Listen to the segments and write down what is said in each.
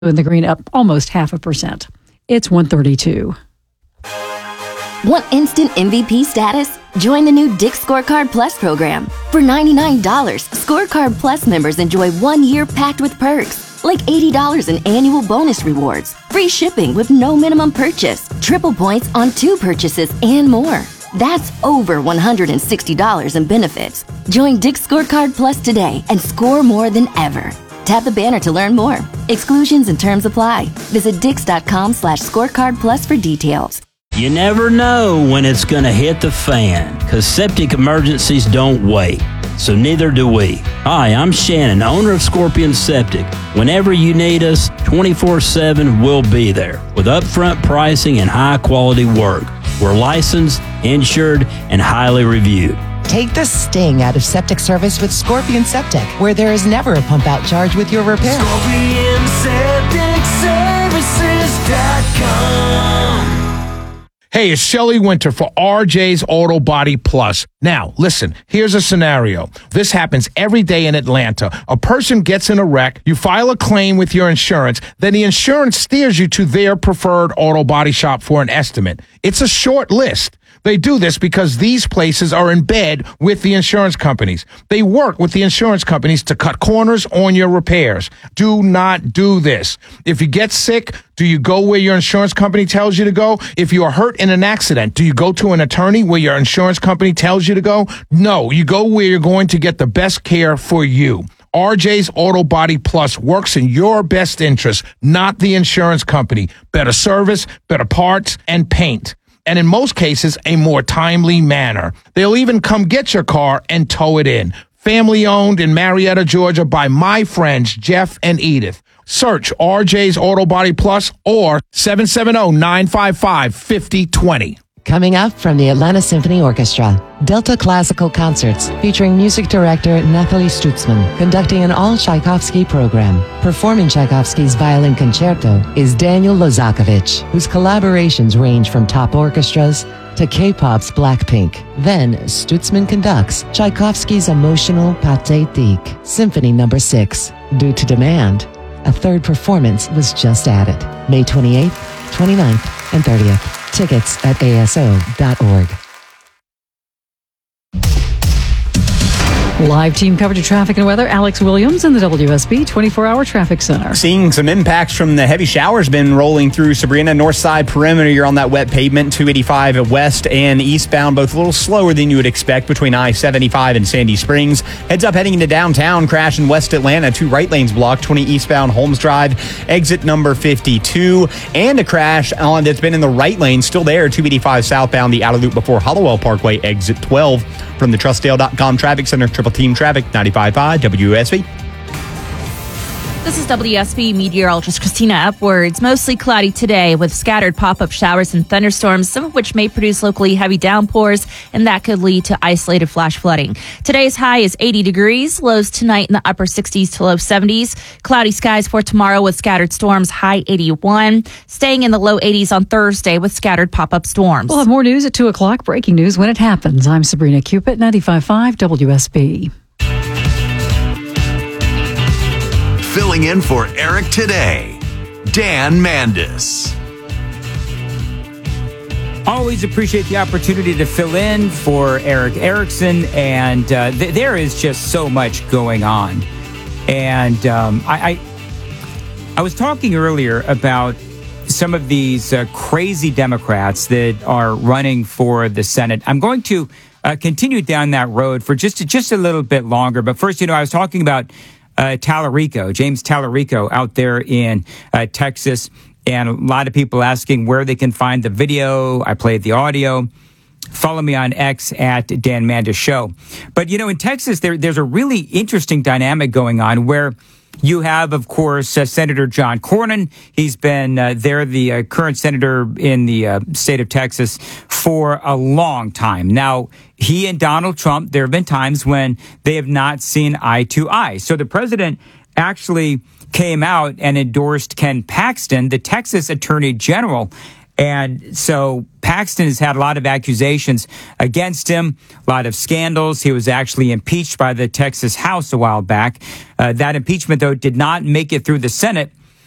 In the green, up almost 0.5%. It's 132. Want instant MVP status? Join the new Dick's Scorecard Plus program. For $99, Scorecard Plus members enjoy 1 year packed with perks, like $80 in annual bonus rewards, free shipping with no minimum purchase, triple points on 2 purchases, and more. That's over $160 in benefits. Join Dick's Scorecard Plus today and score more than ever. Tap the banner to learn more. Exclusions and terms apply. Visit dix.com/scorecard plus for details. You never know when it's going to hit the fan, because septic emergencies don't wait. So neither do we. Hi, I'm Shannon, owner of Scorpion Septic. Whenever you need us, 24/7, we'll be there with upfront pricing and high-quality work. We're licensed, insured, and highly reviewed. Take the sting out of septic service with Scorpion Septic, where there is never a pump-out charge with your repair. ScorpionSepticServices.com. Hey, it's Shelley Winter for RJ's Auto Body Plus. Now, listen, here's a scenario. This happens every day in Atlanta. A person gets in a wreck, you file a claim with your insurance, then the insurance steers you to their preferred auto body shop for an estimate. It's a short list. They do this because these places are in bed with the insurance companies. They work with the insurance companies to cut corners on your repairs. Do not do this. If you get sick, do you go where your insurance company tells you to go? If you are hurt in an accident, do you go to an attorney where your insurance company tells you to go? No, you go where you're going to get the best care for you. RJ's Auto Body Plus works in your best interest, not the insurance company. Better service, better parts, and paint. And in most cases, a more timely manner. They'll even come get your car and tow it in. Family owned in Marietta, Georgia by my friends Jeff and Edith. Search RJ's Auto Body Plus or 770-955-5020. Coming up from the Atlanta Symphony Orchestra, Delta Classical Concerts featuring music director Nathalie Stutzman conducting an all-Tchaikovsky program. Performing Tchaikovsky's Violin Concerto is Daniel Lozakovich, whose collaborations range from top orchestras to K-pop's Blackpink. Then, Stutzman conducts Tchaikovsky's emotional Pathétique, Symphony No. 6. Due to demand, a third performance was just added. May 28th, 29th, and 30th. Tickets at aso.org. Live team coverage of traffic and weather. Alex Williams in the WSB 24-hour traffic center. Seeing some impacts from the heavy showers been rolling through Sabrina. North side perimeter, you're on that wet pavement. 285 at west and eastbound, both a little slower than you would expect between I-75 and Sandy Springs. Heads up heading into downtown. Crash in West Atlanta. 2 right lanes blocked. 20 eastbound Holmes Drive. Exit number 52. And a crash on that's been in the right lane. Still there. 285 southbound. The outer loop before Hollowell Parkway. Exit 12. From the TrustDale.com Traffic Center, Triple Team Traffic, 95.5 WSB. This is WSB meteorologist Christina Upwards. Mostly cloudy today with scattered pop-up showers and thunderstorms, some of which may produce locally heavy downpours, and that could lead to isolated flash flooding. Today's high is 80 degrees, lows tonight in the upper 60s to low 70s. Cloudy skies for tomorrow with scattered storms, high 81. Staying in the low 80s on Thursday with scattered pop-up storms. We'll have more news at 2 o'clock. Breaking news when it happens. I'm Sabrina Cupid, 95.5 WSB. Filling in for Eric today, Dan Mandis. Always appreciate the opportunity to fill in for Eric Erickson, and there is just so much going on. And I was talking earlier about some of these crazy Democrats that are running for the Senate. I'm going to continue down that road for just a little bit longer. But first, I was talking about Tallarico, James Tallarico out there in Texas, and a lot of people asking where they can find the video. I played the audio. Follow me on X at Dan Mandis Show. But, in Texas, there's a really interesting dynamic going on where you have, of course, Senator John Cornyn. He's been the current senator in the state of Texas for a long time. Now, he and Donald Trump, there have been times when they have not seen eye to eye. So the president actually came out and endorsed Ken Paxton, the Texas Attorney General. And so Paxton has had a lot of accusations against him, a lot of scandals. He was actually impeached by the Texas House a while back. That impeachment, though, did not make it through the Senate.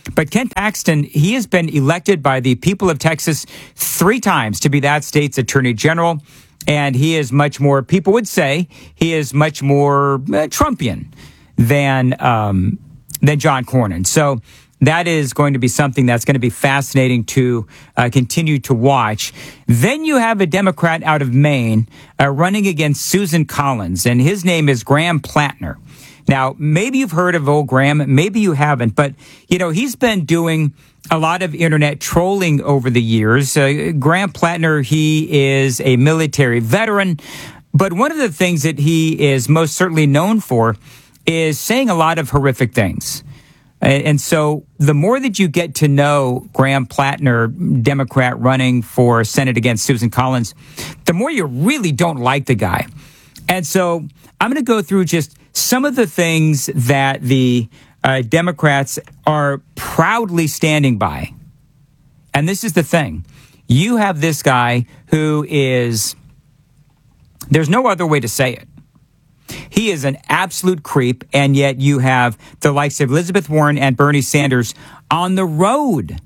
But Ken Paxton, he has been elected by the people of Texas 3 times to be that state's attorney general. And he is much more, people would say, he is much more Trumpian than John Cornyn. So that is going to be something that's going to be fascinating to continue to watch. Then you have a Democrat out of Maine running against Susan Collins, and his name is Graham Plattner. Now, maybe you've heard of old Graham, maybe you haven't, but, he's been doing a lot of internet trolling over the years. Graham Plattner, he is a military veteran, but one of the things that he is most certainly known for is saying a lot of horrific things. And so the more that you get to know Graham Plattner, Democrat running for Senate against Susan Collins, the more you really don't like the guy. And so I'm going to go through just some of the things that the Democrats are proudly standing by. And this is the thing. You have this guy who is, there's no other way to say it. He is an absolute creep, and yet you have the likes of Elizabeth Warren and Bernie Sanders on the road,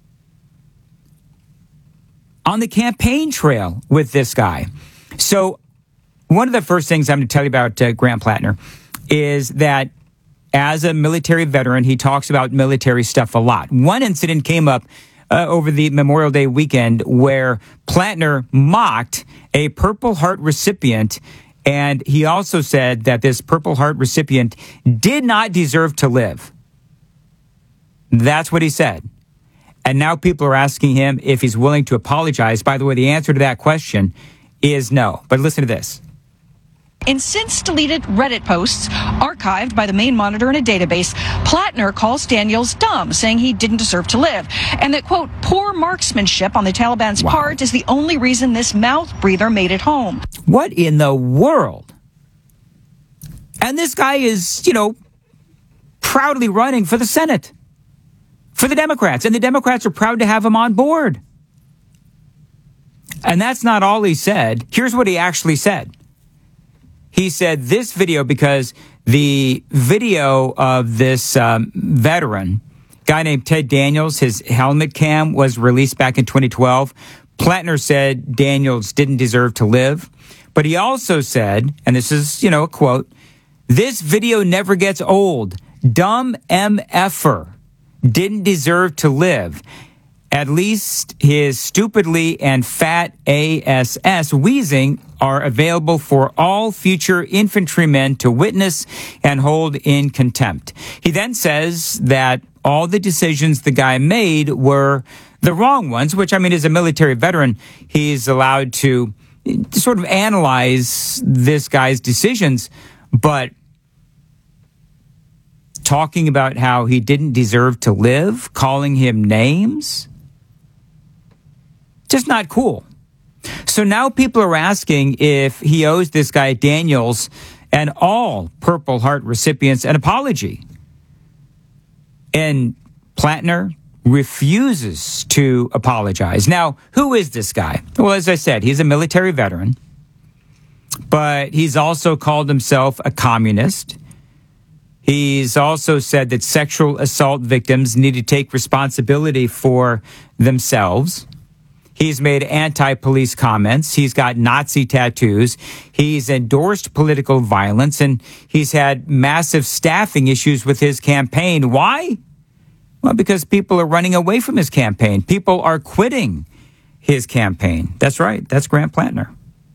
on the campaign trail with this guy. So one of the first things I'm going to tell you about Graham Plattner is that as a military veteran, he talks about military stuff a lot. One incident came up over the Memorial Day weekend where Plattner mocked a Purple Heart recipient, and he also said that this Purple Heart recipient did not deserve to live. That's what he said. And now people are asking him if he's willing to apologize. By the way, the answer to that question is no. But listen to this. In since deleted Reddit posts archived by the Maine Monitor in a database, Plattner calls Daniels dumb, saying he didn't deserve to live. And that, quote, poor marksmanship on the Taliban's part is the only reason this mouth breather made it home. What in the world? And this guy is, proudly running for the Senate, for the Democrats. And the Democrats are proud to have him on board. And that's not all he said. Here's what he actually said. He said this video, because the video of this veteran, guy named Ted Daniels, his helmet cam was released back in 2012. Plattner said Daniels didn't deserve to live. But he also said, and this is, a quote, "This video never gets old. Dumb MFer. Didn't deserve to live. At least his stupidly and fat ASS wheezing are available for all future infantrymen to witness and hold in contempt." He then says that all the decisions the guy made were the wrong ones, which, as a military veteran, he's allowed to sort of analyze this guy's decisions. But talking about how he didn't deserve to live, calling him names, just not cool. So now people are asking if he owes this guy Daniels and all Purple Heart recipients an apology. And Plattner refuses to apologize. Now, who is this guy? Well, as I said, he's a military veteran, but he's also called himself a communist. He's also said that sexual assault victims need to take responsibility for themselves. He's made anti-police comments. He's got Nazi tattoos. He's endorsed political violence, and he's had massive staffing issues with his campaign. Why? Well, because people are running away from his campaign. People are quitting his campaign. That's right. That's Graham Plattner.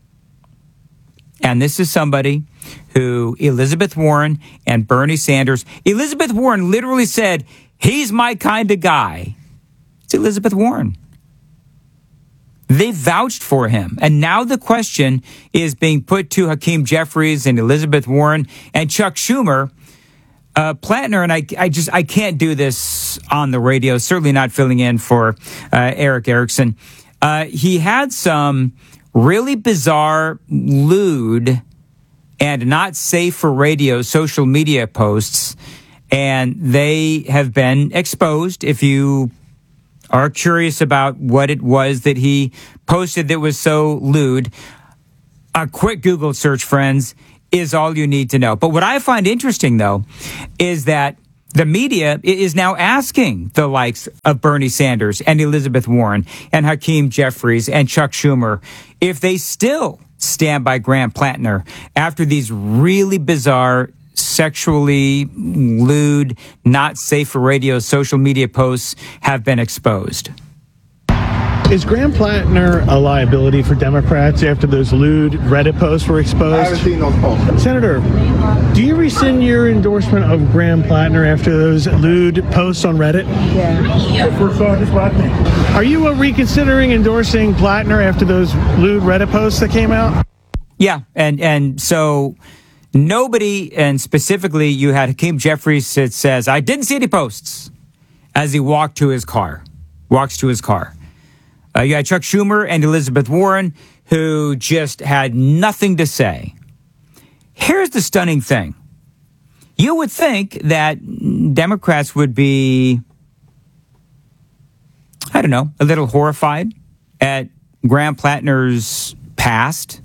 And this is somebody who Elizabeth Warren and Bernie Sanders, Elizabeth Warren literally said, he's my kind of guy. It's Elizabeth Warren. They vouched for him. And now the question is being put to Hakeem Jeffries and Elizabeth Warren and Chuck Schumer. Plattner, and I can't do this on the radio, certainly not filling in for Eric Erickson. He had some really bizarre, lewd, and not safe for radio social media posts, and they have been exposed. If you are curious about what it was that he posted that was so lewd, a quick Google search, friends, is all you need to know. But what I find interesting, though, is that The media is now asking the likes of Bernie Sanders and Elizabeth Warren and Hakeem Jeffries and Chuck Schumer if they still stand by Graham Plattner after these really bizarre, sexually lewd, not safe for radio social media posts have been exposed. Is Graham Plattner a liability for Democrats after those lewd Reddit posts were exposed? I haven't seen those posts. Senator, do you rescind your endorsement of Graham Plattner after those lewd posts on Reddit? Yeah. I first saw this last night. Are you reconsidering endorsing Plattner after those lewd Reddit posts that came out? Yeah, and so nobody, and specifically you had Hakeem Jeffries that says, I didn't see any posts as he walks to his car. You had Chuck Schumer and Elizabeth Warren, who just had nothing to say. Here's the stunning thing. You would think that Democrats would be, I don't know, a little horrified at Graham Plattner's past.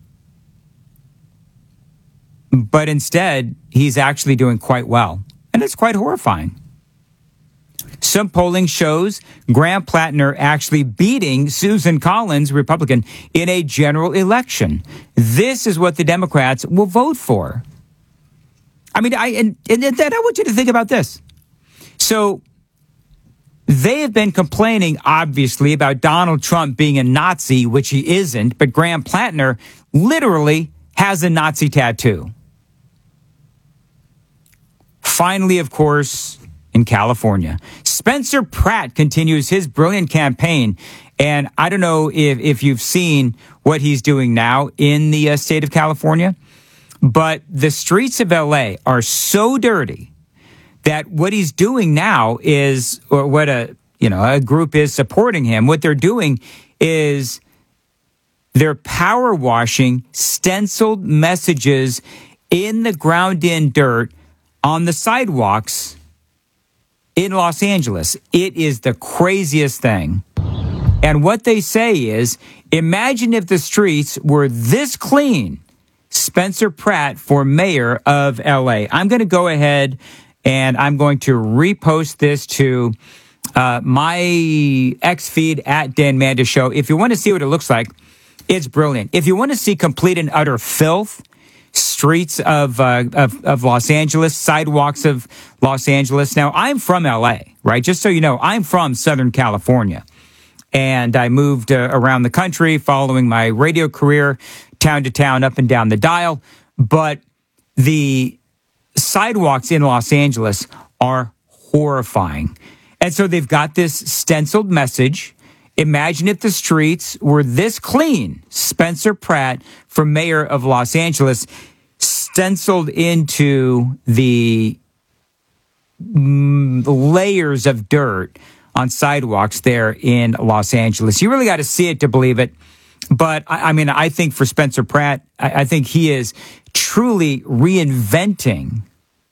But instead, he's actually doing quite well. And it's quite horrifying. Some polling shows Graham Plattner actually beating Susan Collins, Republican, in a general election. This is what the Democrats will vote for. I mean, and then I want you to think about this. So they have been complaining, obviously, about Donald Trump being a Nazi, which he isn't, but Graham Plattner literally has a Nazi tattoo. Finally, of course, in California, Spencer Pratt continues his brilliant campaign. And I don't know if you've seen what he's doing now in the state of California, but the streets of LA are so dirty that what he's doing now is, or what a group is supporting him, what they're doing is they're power washing stenciled messages in the ground in dirt on the sidewalks in Los Angeles. It is the craziest thing. And what they say is, imagine if the streets were this clean. Spencer Pratt for mayor of LA. I'm going to go ahead and I'm going to repost this to my X feed at Dan Mandis Show. If you want to see what it looks like, it's brilliant. If you want to see complete and utter filth, streets of Los Angeles, sidewalks of Los Angeles. Now, I'm from LA, right? Just so you know, I'm from Southern California. And I moved around the country following my radio career, town to town, up and down the dial. But the sidewalks in Los Angeles are horrifying. And so they've got this stenciled message. Imagine if the streets were this clean. Spencer Pratt for mayor of Los Angeles, stenciled into the layers of dirt on sidewalks there in Los Angeles. You really got to see it to believe it. But I mean, I think for Spencer Pratt, I think he is truly reinventing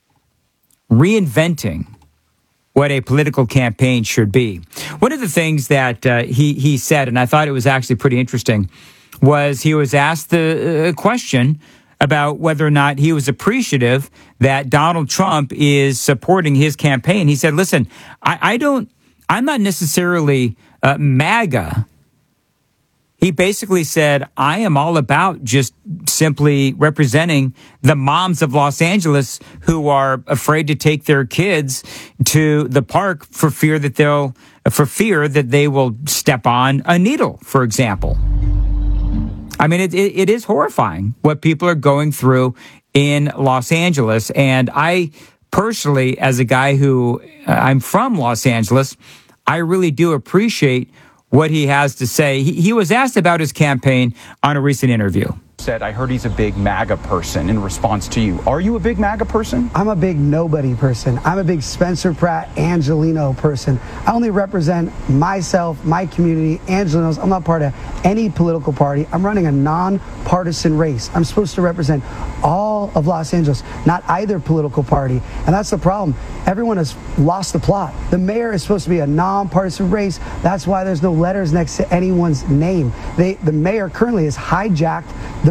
what a political campaign should be. One of the things that he said, and I thought it was actually pretty interesting, was he was asked the question about whether or not he was appreciative that Donald Trump is supporting his campaign. He said, listen, I'm not necessarily MAGA. He basically said, I am all about just simply representing the moms of Los Angeles who are afraid to take their kids to the park for fear that they will step on a needle, for example. I mean, it is horrifying what people are going through in Los Angeles. And I personally, as a guy who I'm from Los Angeles, I really do appreciate what he has to say. He was asked about his campaign on a recent interview. Said, I heard he's a big MAGA person in response to you. Are you a big MAGA person? I'm a big nobody person. I'm a big Spencer Pratt, Angelino person. I only represent myself, my community, Angelinos. I'm not part of any political party. I'm running a nonpartisan race. I'm supposed to represent all of Los Angeles, not either political party. And that's the problem. Everyone has lost the plot. The mayor is supposed to be a nonpartisan race. That's why there's no letters next to anyone's name. The mayor currently has hijacked the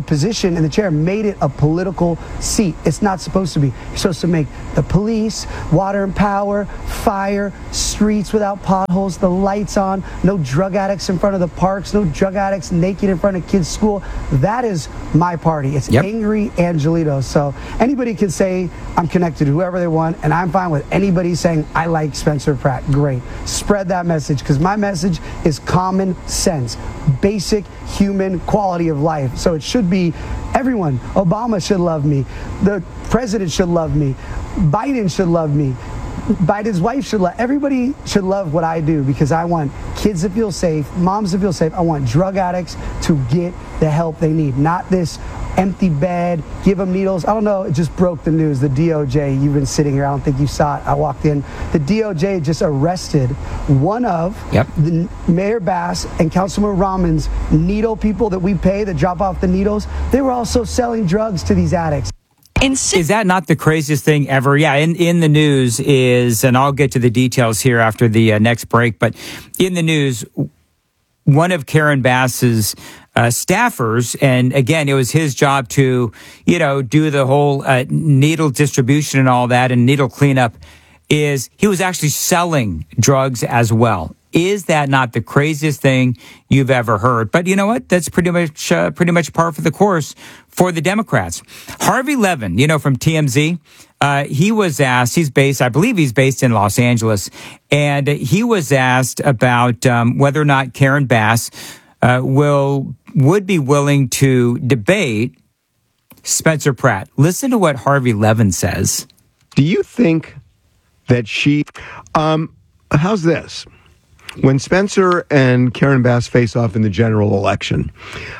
position in the chair made it a political seat. It's not supposed to be. You're supposed to make the police, water and power, fire, streets without potholes, the lights on, no drug addicts in front of the parks, no drug addicts naked in front of kids' school. That is my party. It's Angry Angelito. So anybody can say I'm connected to whoever they want, and I'm fine with anybody saying I like Spencer Pratt. Great. Spread that message, because my message is common sense, basic human quality of life. So it should be everyone. Obama should love me. The president should love me. Biden should love me. Biden's wife should love. Everybody should love what I do, because I want kids to feel safe, moms to feel safe. I want drug addicts to get the help they need, not this empty bed, give them needles. I don't know, it just broke the news. The DOJ, you've been sitting here, I don't think you saw it. I walked in. The DOJ just arrested one of the Mayor Bass and Councilman Rahman's needle people that we pay that drop off the needles. They were also selling drugs to these addicts. Is that not the craziest thing ever? Yeah, in the news is, and I'll get to the details here after the next break, but in the news, one of Karen Bass's staffers, and again, it was his job to, do the whole needle distribution and all that and needle cleanup, is he was actually selling drugs as well. Is that not the craziest thing you've ever heard? But you know what? That's pretty much par for the course for the Democrats. Harvey Levin, from TMZ, he was asked, I believe he's based in Los Angeles, and he was asked about whether or not Karen Bass would be willing to debate Spencer Pratt. Listen to what Harvey Levin says. Do you think that how's this? When Spencer and Karen Bass face off in the general election,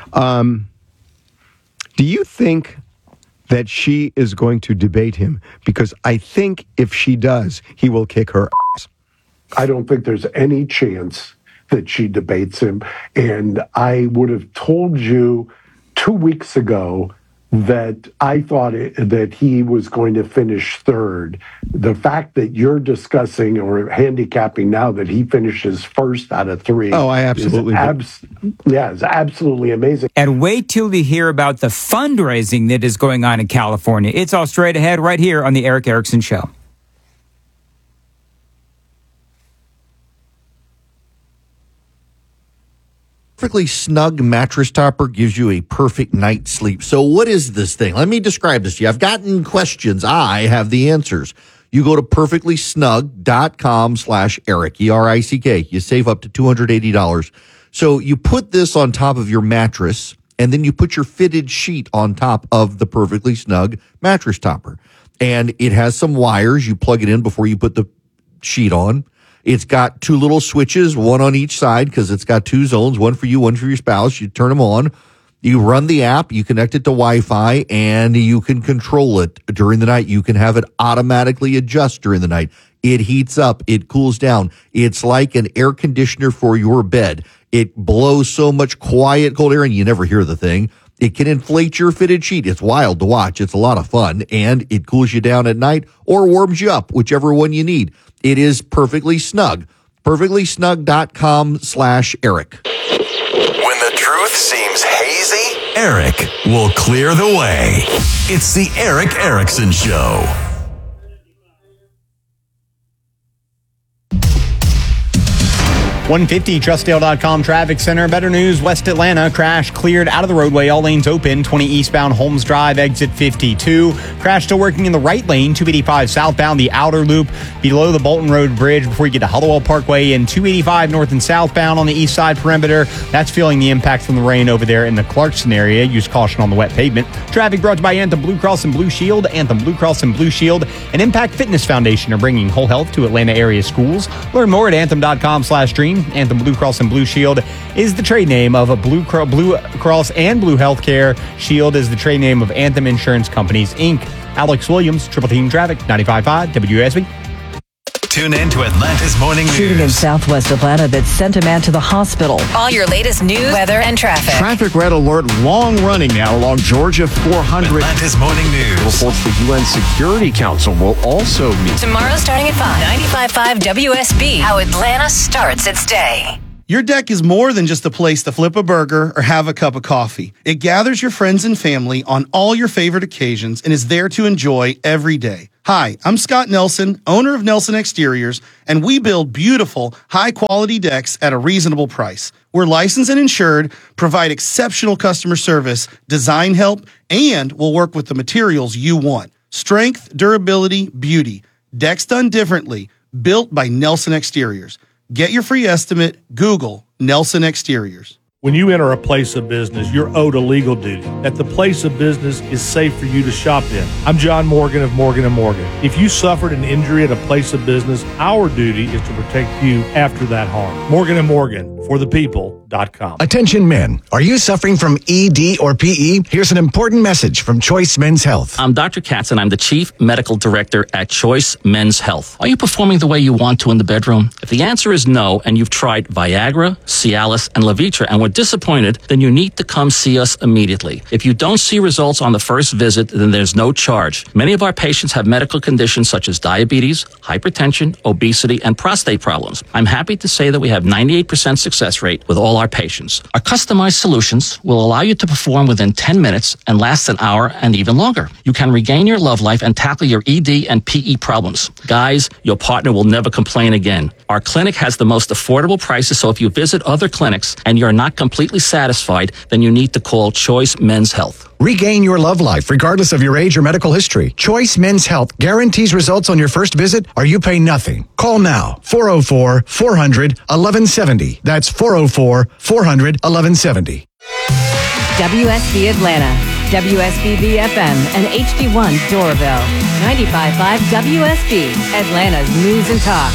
do you think that she is going to debate him? Because I think if she does, he will kick her ass. I don't think there's any chance that she debates him. And I would have told you 2 weeks ago that I thought that he was going to finish third. The fact that you're discussing or handicapping now that he finishes first out of three. Oh, I absolutely it's absolutely amazing. And wait till you hear about the fundraising that is going on in California. It's all straight ahead right here on the Eric Erickson Show. Perfectly Snug mattress topper gives you a perfect night's sleep. So what is this thing? Let me describe this to you. I've gotten questions. I have the answers. You go to perfectlysnug.com/Eric, ERICK. You save up to $280. So you put this on top of your mattress, and then you put your fitted sheet on top of the Perfectly Snug mattress topper. And it has some wires. You plug it in before you put the sheet on. It's got two little switches, one on each side, because it's got two zones, one for you, one for your spouse. You turn them on. You run the app. You connect it to Wi-Fi, and you can control it during the night. You can have it automatically adjust during the night. It heats up. It cools down. It's like an air conditioner for your bed. It blows so much quiet, cold air, and you never hear the thing. It can inflate your fitted sheet. It's wild to watch. It's a lot of fun, and it cools you down at night or warms you up, whichever one you need. It is Perfectly Snug. Perfectlysnug.com/Eric. When the truth seems hazy, Eric will clear the way. It's the Eric Erickson Show. .150 Trustdale.com traffic center. Better news, West Atlanta crash cleared out of the roadway. All lanes open. 20 eastbound Holmes Drive, exit 52. Crash still working in the right lane. 285 southbound, the outer loop below the Bolton Road Bridge before you get to Hollowell Parkway. And 285 north and southbound on the east side perimeter. That's feeling the impact from the rain over there in the Clarkston area. Use caution on the wet pavement. Traffic brought to you by Anthem Blue Cross and Blue Shield. Anthem Blue Cross and Blue Shield and Impact Fitness Foundation are bringing whole health to Atlanta area schools. Learn more at anthem.com/dream. Anthem Blue Cross and Blue Shield is the trade name of Blue Cross and Blue Healthcare. Shield is the trade name of Anthem Insurance Companies, Inc. Alex Williams, Triple Team Traffic, 95.5 WSB. Tune in to Atlanta's Morning News. Shooting in southwest Atlanta that sent a man to the hospital. All your latest news, weather, and traffic. Traffic red alert, long running now along Georgia 400. Atlanta's Morning News. Reports the UN Security Council will also meet tomorrow starting at 5. 95.5 WSB. How Atlanta starts its day. Your deck is more than just a place to flip a burger or have a cup of coffee. It gathers your friends and family on all your favorite occasions and is there to enjoy every day. Hi, I'm Scott Nelson, owner of Nelson Exteriors, and we build beautiful, high-quality decks at a reasonable price. We're licensed and insured, provide exceptional customer service, design help, and we'll work with the materials you want. Strength, durability, beauty. Decks done differently. Built by Nelson Exteriors. Get your free estimate. Google Nelson Exteriors. When you enter a place of business, you're owed a legal duty that the place of business is safe for you to shop in. I'm John Morgan of Morgan & Morgan. If you suffered an injury at a place of business, our duty is to protect you after that harm. Morgan & Morgan, for the people.com. Attention men, are you suffering from ED or PE? Here's an important message from Choice Men's Health. I'm Dr. Katz and I'm the Chief Medical Director at Choice Men's Health. Are you performing the way you want to in the bedroom? If the answer is no and you've tried Viagra, Cialis, and Levitra and were disappointed, then you need to come see us immediately. If you don't see results on the first visit, then there's no charge. Many of our patients have medical conditions such as diabetes, hypertension, obesity, and prostate problems. I'm happy to say that we have 98% success rate with all our patients. Our customized solutions will allow you to perform within 10 minutes and last an hour and even longer. You can regain your love life and tackle your ED and PE problems. Guys, your partner will never complain again. Our clinic has the most affordable prices, so if you visit other clinics and you're not completely satisfied, then you need to call Choice Men's Health. Regain your love life regardless of your age or medical history. Choice Men's Health guarantees results on your first visit or you pay nothing. Call now, 404-400-1170. That's 404-400-1170. WSB Atlanta, WSB FM, and HD1 Doraville. 95.5 WSB, Atlanta's News and Talk.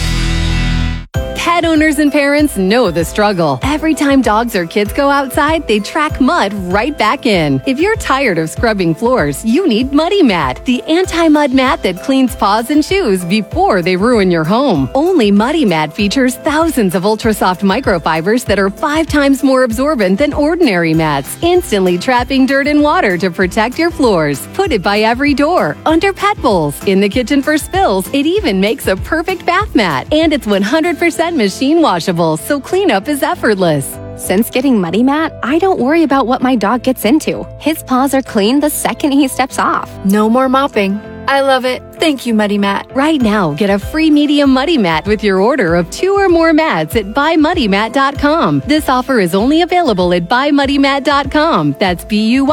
Pet owners and parents know the struggle. Every time dogs or kids go outside, they track mud right back in. If you're tired of scrubbing floors, you need Muddy Mat, the anti-mud mat that cleans paws and shoes before they ruin your home. Only Muddy Mat features thousands of ultra-soft microfibers that are 5 times more absorbent than ordinary mats, instantly trapping dirt and water to protect your floors. Put it by every door, under pet bowls, in the kitchen for spills. It even makes a perfect bath mat. And it's 100% machine washable, so cleanup is effortless. Since getting Muddy Mat, I don't worry about what my dog gets into. His paws are clean the second he steps off. No more mopping. I love it. Thank you, Muddy Mat. Right now, get a free medium Muddy Mat with your order of 2 or more mats at buymuddymat.com. This offer is only available at buymuddymat.com. That's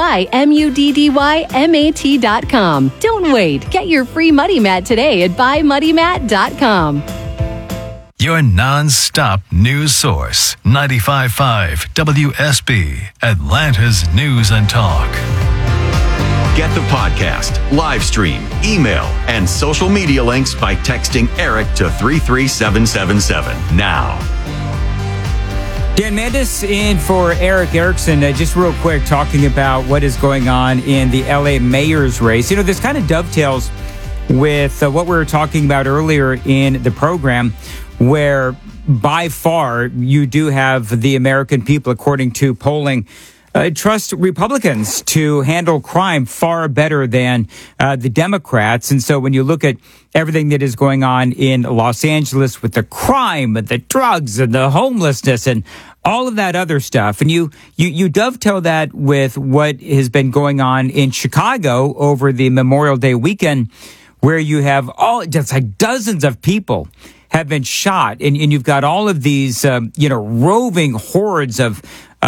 buymuddymat.com. Don't wait. Get your free Muddy Mat today at buymuddymat.com. Your non-stop news source, 95.5 WSB, Atlanta's News and Talk. Get the podcast, live stream, email, and social media links by texting Eric to 33777 now. Dan Mandis in for Eric Erickson. Just real quick, talking about what is going on in the LA mayor's race. You know, this kind of dovetails with what we were talking about earlier in the program, where by far you do have the American people, according to polling, trust Republicans to handle crime far better than the Democrats. And so when you look at everything that is going on in Los Angeles with the crime and the drugs and the homelessness and all of that other stuff, and you dovetail that with what has been going on in Chicago over the Memorial Day weekend, where you have just like dozens of people have been shot, and you've got all of these, roving hordes of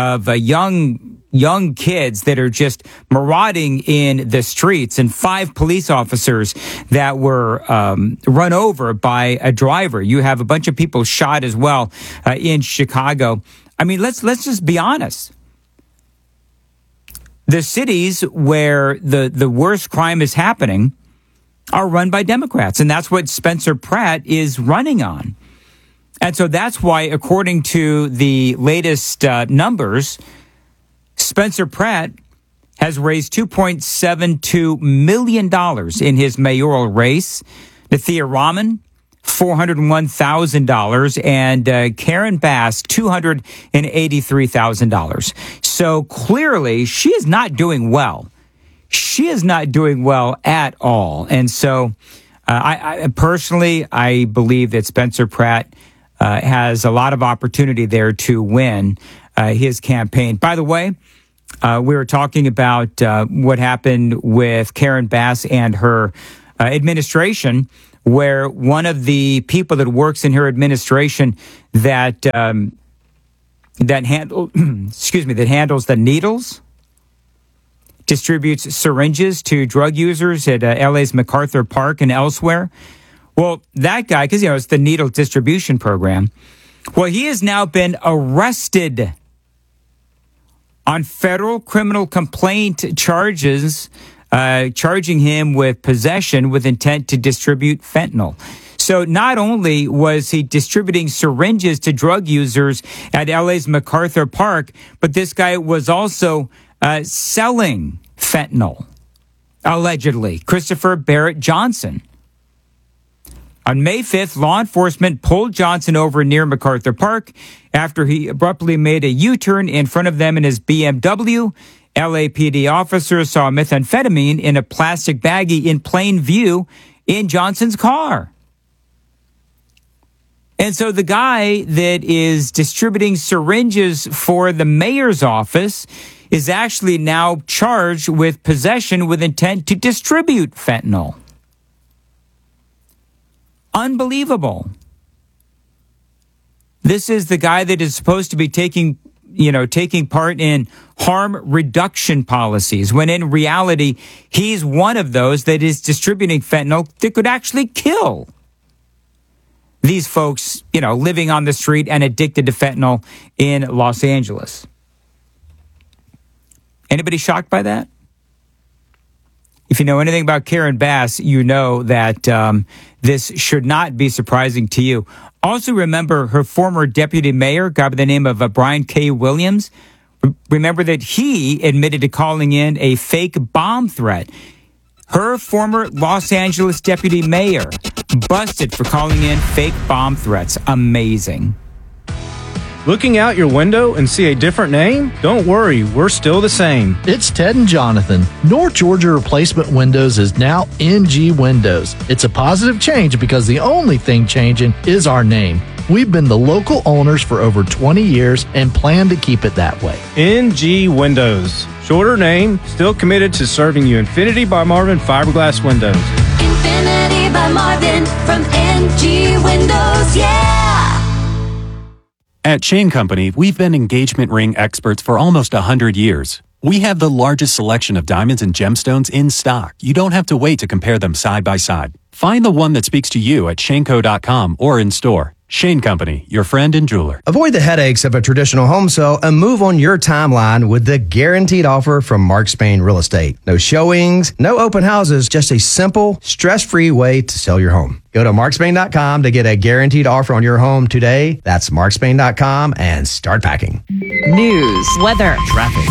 young kids that are just marauding in the streets, and 5 police officers that were run over by a driver. You have a bunch of people shot as well in Chicago. I mean, let's just be honest. The cities where the worst crime is happening are run by Democrats, and that's what Spencer Pratt is running on. And so that's why, according to the latest numbers, Spencer Pratt has raised $2.72 million in his mayoral race. Nathia Rahman, $401,000, and Karen Bass, $283,000. So clearly, she is not doing well. She is not doing well at all. And so I personally, I believe that Spencer Pratt has a lot of opportunity there to win his campaign. By the way, we were talking about what happened with Karen Bass and her administration, where one of the people that works in her administration that handles the needles, distributes syringes to drug users at LA's MacArthur Park and elsewhere. Well, that guy, because it's the needle distribution program. Well, he has now been arrested on federal criminal complaint charges, charging him with possession with intent to distribute fentanyl. So not only was he distributing syringes to drug users at LA's MacArthur Park, but this guy was also selling fentanyl, allegedly. Christopher Barrett Johnson. On May 5th, law enforcement pulled Johnson over near MacArthur Park after he abruptly made a U-turn in front of them in his BMW. LAPD officers saw methamphetamine in a plastic baggie in plain view in Johnson's car. And so the guy that is distributing syringes for the mayor's office is actually now charged with possession with intent to distribute fentanyl. Unbelievable. This is the guy that is supposed to be taking part in harm reduction policies, when in reality, he's one of those that is distributing fentanyl that could actually kill these folks, living on the street and addicted to fentanyl in Los Angeles. Anybody shocked by that? If you know anything about Karen Bass, you know that this should not be surprising to you. Also remember her former deputy mayor, guy by the name of Brian K. Williams. Remember that he admitted to calling in a fake bomb threat. Her former Los Angeles deputy mayor busted for calling in fake bomb threats. Amazing. Looking out your window and see a different name? Don't worry, we're still the same. It's Ted and Jonathan. North Georgia Replacement Windows is now NG Windows. It's a positive change because the only thing changing is our name. We've been the local owners for over 20 years and plan to keep it that way. NG Windows. Shorter name, still committed to serving you Infinity by Marvin fiberglass windows. Infinity by Marvin from NG Windows, yeah! At Shane Company, we've been engagement ring experts for almost 100 years. We have the largest selection of diamonds and gemstones in stock. You don't have to wait to compare them side by side. Find the one that speaks to you at shaneco.com or in store. Shane Company, your friend and jeweler. Avoid the headaches of a traditional home sale and move on your timeline with the guaranteed offer from Mark Spain Real Estate. No showings, no open houses, just a simple, stress-free way to sell your home. Go to markspain.com to get a guaranteed offer on your home today. That's markspain.com and start packing. News, weather, traffic.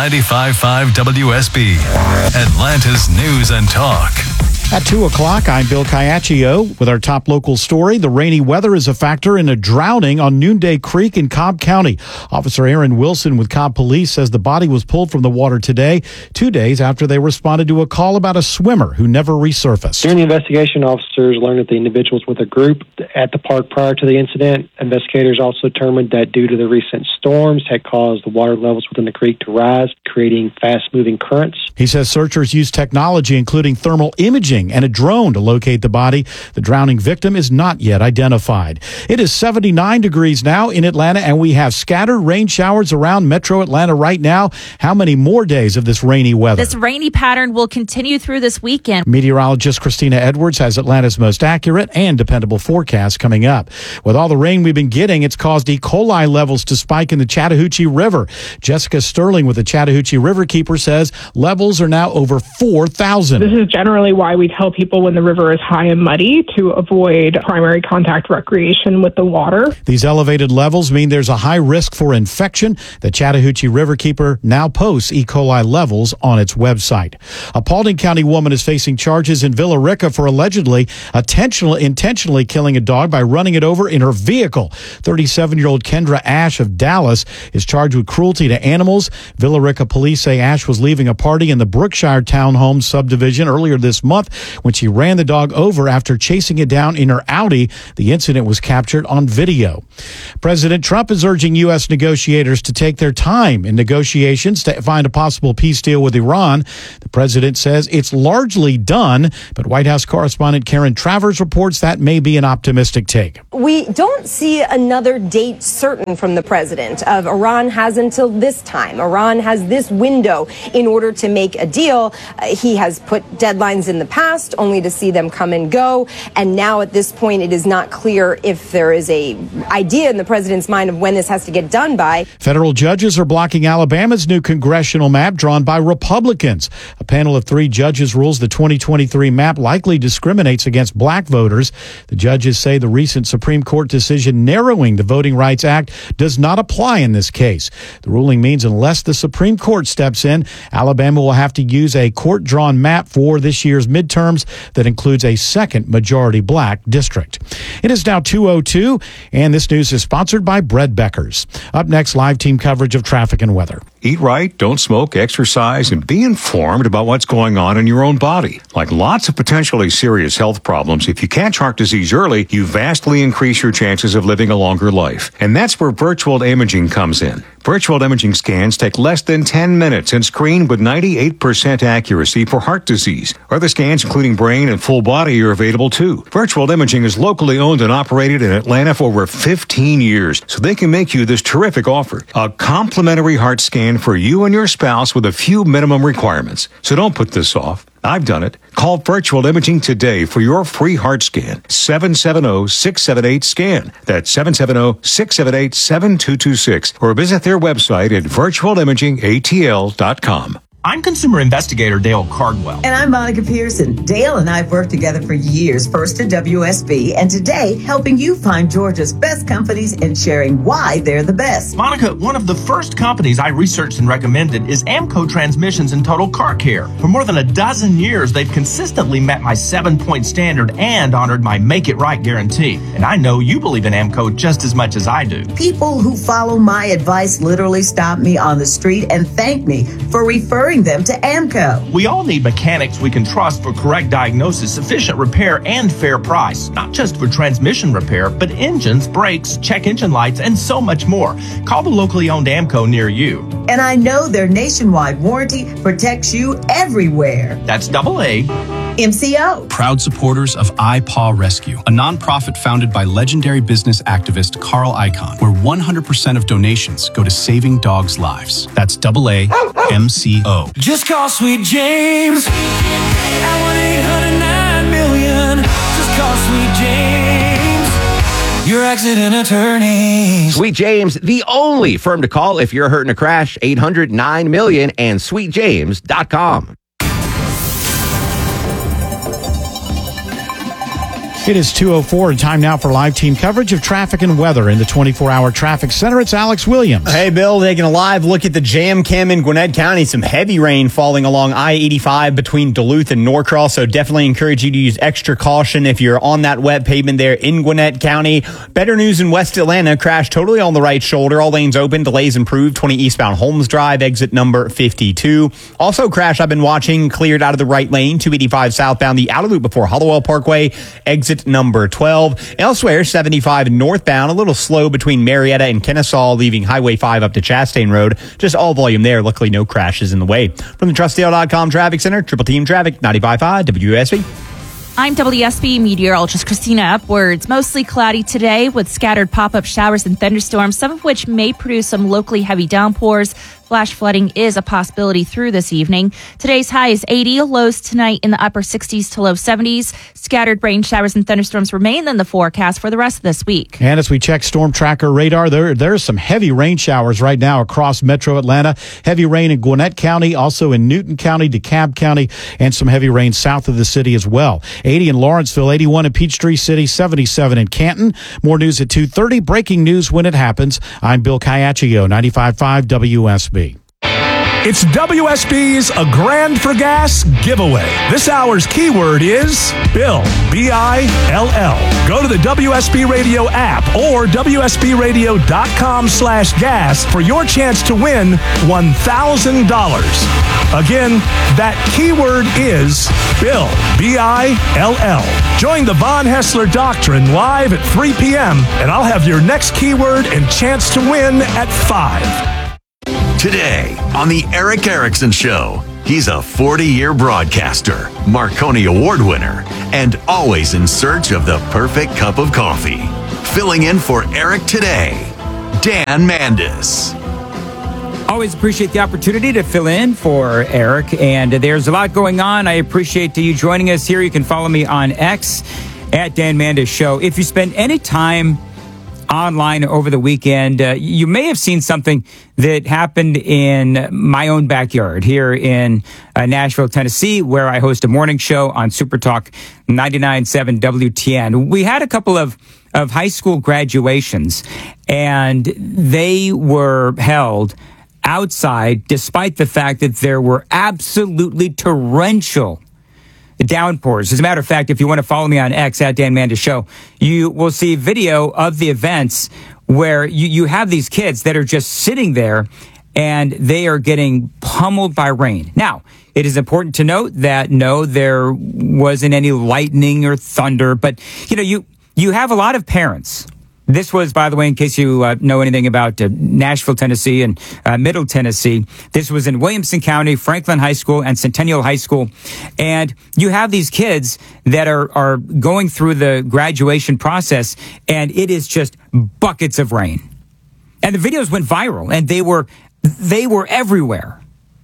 95.5 WSB, Atlanta's News and Talk. At 2 o'clock, I'm Bill Caiaccio with our top local story. The rainy weather is a factor in a drowning on Noonday Creek in Cobb County. Officer Aaron Wilson with Cobb Police says the body was pulled from the water today, 2 days after they responded to a call about a swimmer who never resurfaced. During the investigation, officers learned that the individual was with a group at the park prior to the incident. Investigators also determined that due to the recent storms had caused the water levels within the creek to rise, creating fast-moving currents. He says searchers used technology, including thermal imaging and a drone to locate the body. The drowning victim is not yet identified. It is 79 degrees now in Atlanta, and we have scattered rain showers around metro Atlanta right now. How many more days of this rainy weather? This rainy pattern will continue through this weekend. Meteorologist Christina Edwards has Atlanta's most accurate and dependable forecast coming up. With all the rain we've been getting, it's caused E. coli levels to spike in the Chattahoochee River. Jessica Sterling with the Chattahoochee Riverkeeper says levels are now over 4,000. This is generally why we tell people when the river is high and muddy to avoid primary contact recreation with the water. These elevated levels mean there's a high risk for infection. The Chattahoochee Riverkeeper now posts E. coli levels on its website. A Paulding County woman is facing charges in Villa Rica for allegedly intentionally killing a dog by running it over in her vehicle. 37-year-old Kendra Ash of Dallas is charged with cruelty to animals. Villa Rica police say Ash was leaving a party in the Brookshire Townhome subdivision earlier this month when she ran the dog over after chasing it down in her Audi. The incident was captured on video. President Trump is urging U.S. negotiators to take their time in negotiations to find a possible peace deal with Iran. The president says it's largely done, but White House correspondent Karen Travers reports that may be an optimistic take. We don't see another date certain from the president of Iran has until this time. Iran has this window in order to make a deal. He has put deadlines in the past only to see them come and go. And now at this point, it is not clear if there is a idea in the president's mind of when this has to get done by. Federal judges are blocking Alabama's new congressional map drawn by Republicans. A panel of 3 judges rules the 2023 map likely discriminates against black voters. The judges say the recent Supreme Court decision narrowing the Voting Rights Act does not apply in this case. The ruling means unless the Supreme Court steps in, Alabama will have to use a court-drawn map for this year's midterms that includes a second majority black district. It is now 2:02, and this news is sponsored by Bread Beckers. Up next, live team coverage of traffic and weather. Eat right, don't smoke, exercise, and be informed about what's going on in your own body. Like lots of potentially serious health problems, if you catch heart disease early, you vastly increase your chances of living a longer life. And that's where virtual imaging comes in. Virtual imaging scans take less than 10 minutes and screen with 98% accuracy for heart disease. Other scans, including brain and full body, are available too. Virtual imaging is locally owned and operated in Atlanta for over 15 years, so they can make you this terrific offer. A complimentary heart scan for you and your spouse with a few minimum requirements. So don't put this off. I've done it. Call Virtual Imaging today for your free heart scan. 770-678-SCAN. That's 770-678-7226. Or visit their website at virtualimagingatl.com. I'm consumer investigator Dale Cardwell. And I'm Monica Pearson. Dale and I have worked together for years, first at WSB, and today helping you find Georgia's best companies and sharing why they're the best. Monica, one of the first companies I researched and recommended is Amco Transmissions and Total Car Care. For more than a dozen years, they've consistently met my 7-point standard and honored my Make It Right guarantee. And I know you believe in Amco just as much as I do. People who follow my advice literally stop me on the street and thank me for referring them to Amco. We all need mechanics we can trust for correct diagnosis, sufficient repair, and fair price. Not just for transmission repair, but engines, brakes, check engine lights, and so much more. Call the locally owned Amco near you. And I know their nationwide warranty protects you everywhere. That's AA. MCO. Proud supporters of iPaw Rescue, a nonprofit founded by legendary business activist Carl Icahn, where 100% of donations go to saving dogs' lives. That's AA MCO. Just call Sweet James at 1-800-9-million. Just call Sweet James, your accident attorney. Sweet James, the only firm to call if you're hurt in a crash. 800-9-million and sweetjames.com. It is 2:04 and time now for live team coverage of traffic and weather in the 24-hour traffic center. It's Alex Williams. Hey, Bill, taking a live look at the jam cam in Gwinnett County. Some heavy rain falling along I-85 between Duluth and Norcross, so definitely encourage you to use extra caution if you're on that wet pavement there in Gwinnett County. Better news in West Atlanta. Crash totally on the right shoulder. All lanes open. Delays improved. 20 eastbound Holmes Drive, exit number 52. Also, crash I've been watching cleared out of the right lane. 285 southbound, the outer loop before Hollowell Parkway, exit number 12. Elsewhere, 75 northbound, a little slow between Marietta and Kennesaw, leaving Highway 5 up to Chastain Road. Just all volume there. Luckily, no crashes in the way. From the TrustDale.com Traffic Center, Triple Team Traffic, 95.5 WSB. I'm WSB meteorologist Christina Upwards. Mostly cloudy today with scattered pop-up showers and thunderstorms, some of which may produce some locally heavy downpours. Flash flooding is a possibility through this evening. Today's high is 80, lows tonight in the upper 60s to low 70s. Scattered rain showers and thunderstorms remain in the forecast for the rest of this week. And as we check Storm Tracker radar, there's some heavy rain showers right now across metro Atlanta. Heavy rain in Gwinnett County, also in Newton County, DeKalb County, and some heavy rain south of the city as well. 80 in Lawrenceville, 81 in Peachtree City, 77 in Canton. More news at 2:30. Breaking news when it happens. I'm Bill Caiaccio, 95.5 WSB. It's WSB's A Grand for Gas giveaway. This hour's keyword is Bill, B-I-L-L. Go to the WSB Radio app or WSBradio.com/gas for your chance to win $1,000. Again, that keyword is Bill, B-I-L-L. Join the Von Hessler Doctrine live at 3 p.m. and I'll have your next keyword and chance to win at 5. Today on The Eric Erickson Show, he's a 40-year broadcaster, Marconi Award winner, and always in search of the perfect cup of coffee. Filling in for Eric today, Dan Mandis. Always appreciate the opportunity to fill in for Eric, and there's a lot going on. I appreciate you joining us here. You can follow me on X at Dan Mandis Show. If you spend any time online over the weekend, you may have seen something that happened in my own backyard here in Nashville, Tennessee, where I host a morning show on Super Talk 99.7 WTN. We had a couple of high school graduations, and they were held outside despite the fact that there were absolutely torrential downpours. As a matter of fact, if you want to follow me on X at Dan Mandis Show, you will see video of the events where you have these kids that are just sitting there and they are getting pummeled by rain. Now, it is important to note that no, there wasn't any lightning or thunder, but you have a lot of parents. This was, by the way, in case you know anything about Nashville, Tennessee and Middle Tennessee, this was in Williamson County, Franklin High School and Centennial High School. And you have these kids that are going through the graduation process, and it is just buckets of rain. And the videos went viral, and they were everywhere.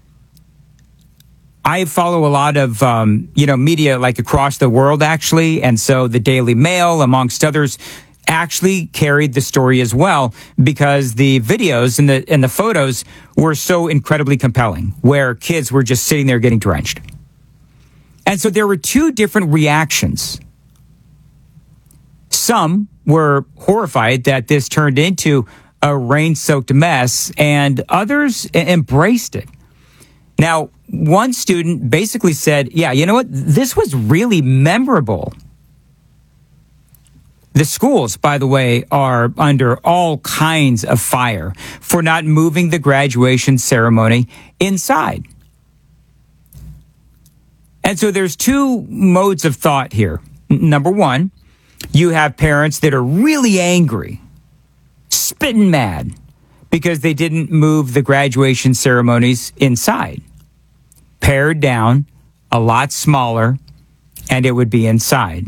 I follow a lot of, media like across the world, actually. And so the Daily Mail, amongst others, actually carried the story as well, because the videos and the photos were so incredibly compelling, where kids were just sitting there getting drenched. And so there were two different reactions. Some were horrified that this turned into a rain-soaked mess, and others embraced it. Now, one student basically said, yeah, you know what? This was really memorable. The schools, by the way, are under all kinds of fire for not moving the graduation ceremony inside. And so there's two modes of thought here. Number one, you have parents that are really angry, spitting mad, because they didn't move the graduation ceremonies inside. Pared down, a lot smaller, and it would be inside.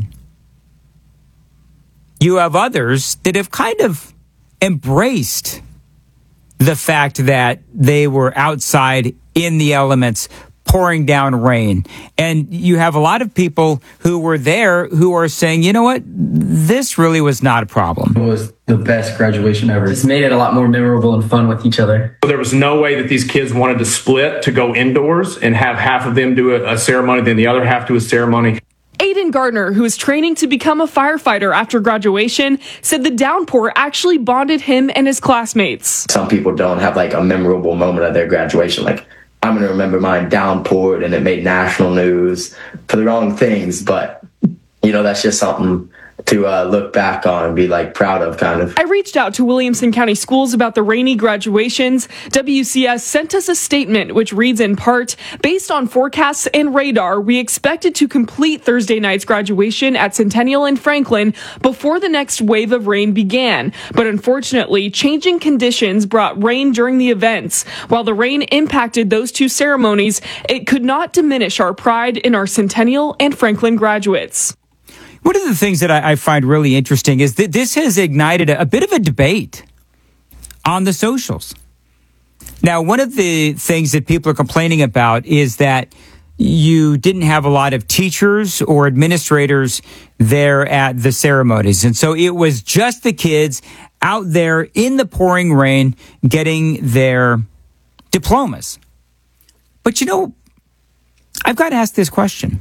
You have others that have kind of embraced the fact that they were outside in the elements, pouring down rain. And you have a lot of people who were there who are saying, you know what, this really was not a problem. It was the best graduation ever. It's made it a lot more memorable and fun with each other. There was no way that these kids wanted to split to go indoors and have half of them do a ceremony, then the other half do a ceremony. Aiden Gardner, who is training to become a firefighter after graduation, said the downpour actually bonded him and his classmates. Some people don't have like a memorable moment at their graduation. Like, I'm going to remember mine downpoured and it made national news for the wrong things. But, that's just something to look back on and be like proud of, kind of. I reached out to Williamson County Schools about the rainy graduations. WCS sent us a statement which reads in part, based on forecasts and radar, we expected to complete Thursday night's graduation at Centennial and Franklin before the next wave of rain began. But unfortunately, changing conditions brought rain during the events. While the rain impacted those two ceremonies, it could not diminish our pride in our Centennial and Franklin graduates. One of the things that I find really interesting is that this has ignited a bit of a debate on the socials. Now, one of the things that people are complaining about is that you didn't have a lot of teachers or administrators there at the ceremonies. And so it was just the kids out there in the pouring rain getting their diplomas. But I've got to ask this question.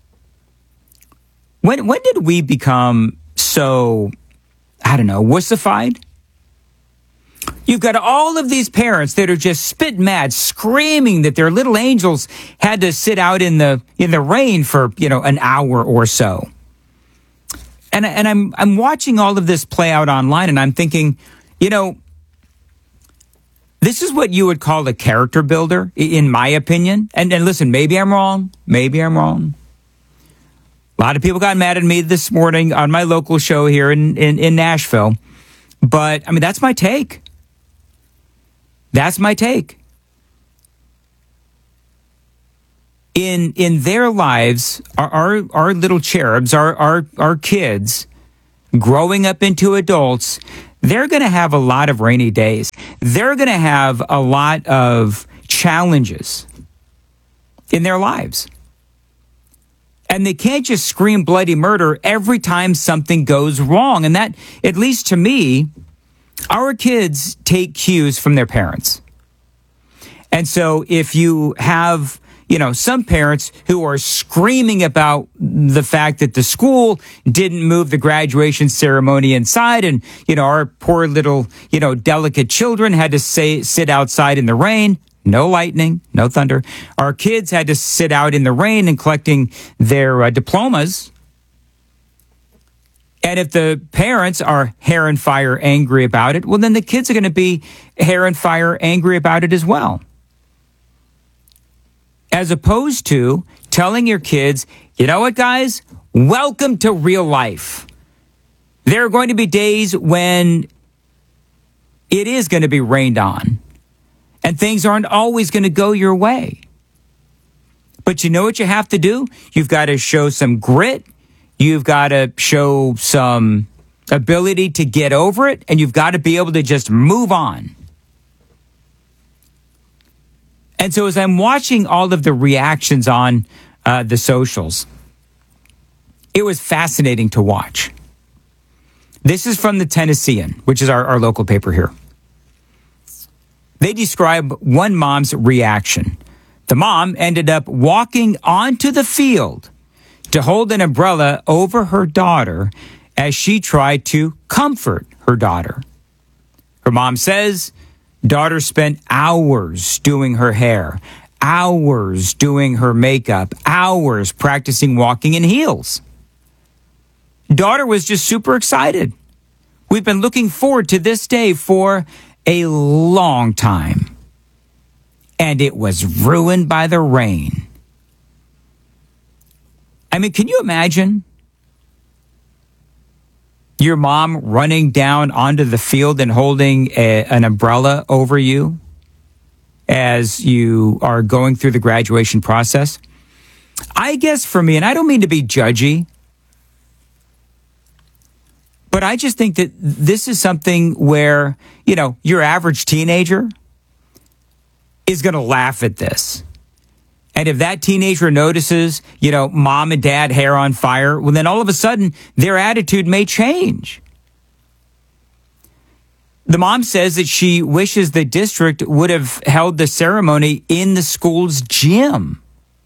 When did we become so, wussified? You've got all of these parents that are just spit mad, screaming that their little angels had to sit out in the rain for, an hour or so. And I'm watching all of this play out online, and I'm thinking, this is what you would call a character builder, in my opinion. And listen, maybe I'm wrong. A lot of people got mad at me this morning on my local show here in Nashville. But, that's my take. That's my take. In their lives, our little cherubs, our kids, growing up into adults, they're going to have a lot of rainy days. They're going to have a lot of challenges in their lives. And they can't just scream bloody murder every time something goes wrong. And that, at least to me, our kids take cues from their parents. And so if you have, some parents who are screaming about the fact that the school didn't move the graduation ceremony inside, and, our poor little, delicate children had to sit outside in the rain, no lightning, no thunder. Our kids had to sit out in the rain and collecting their diplomas. And if the parents are hair and fire angry about it, well, then the kids are going to be hair and fire angry about it as well. As opposed to telling your kids, you know what, guys? Welcome to real life. There are going to be days when it is going to be rained on, and things aren't always going to go your way. But you know what you have to do? You've got to show some grit. You've got to show some ability to get over it, and you've got to be able to just move on. And so as I'm watching all of the reactions on the socials, it was fascinating to watch. This is from the Tennessean, which is our local paper here. They describe one mom's reaction. The mom ended up walking onto the field to hold an umbrella over her daughter as she tried to comfort her daughter. Her mom says daughter spent hours doing her hair, hours doing her makeup, hours practicing walking in heels. Daughter was just super excited. We've been looking forward to this day for a long time. And it was ruined by the rain. Can you imagine your mom running down onto the field and holding an umbrella over you as you are going through the graduation process? I guess for me, and I don't mean to be judgy, but I just think that this is something where, your average teenager is going to laugh at this. And if that teenager notices, mom and dad hair on fire, well, then all of a sudden their attitude may change. The mom says that she wishes the district would have held the ceremony in the school's gym.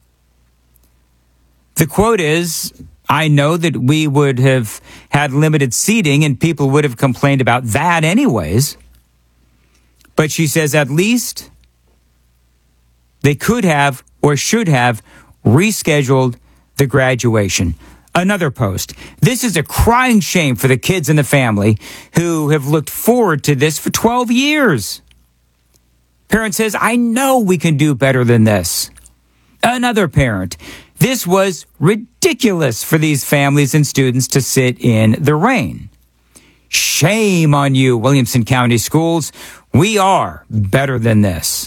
The quote is, I know that we would have had limited seating and people would have complained about that anyways. But she says at least they could have or should have rescheduled the graduation. Another post. This is a crying shame for the kids and the family who have looked forward to this for 12 years. Parent says, I know we can do better than this. Another parent. This was ridiculous for these families and students to sit in the rain. Shame on you, Williamson County Schools. We are better than this.